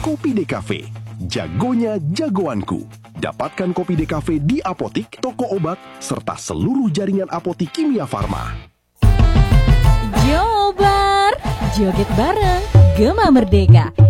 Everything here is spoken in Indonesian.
Kopi Decafe. Jagonya jagoanku. Dapatkan Kopi Decafe di apotik, toko obat, serta seluruh jaringan apotik Kimia Farma. Jobar, joget bareng, Gema Merdeka.